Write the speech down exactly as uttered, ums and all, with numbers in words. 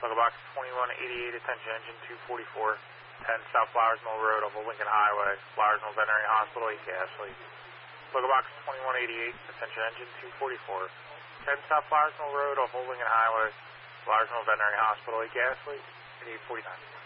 Local box twenty-one eighty-eight, attention engine two forty-four, ten South Flowers Mill Road off of Lincoln Highway, Flowers Mill Veterinary Hospital, eight gas leak. Local box twenty-one eighty-eight, attention engine two forty-four, ten South Flowers Mill Road off of Lincoln Highway, Flowers Mill Veterinary Hospital, eight gas leak, at eight forty-nine.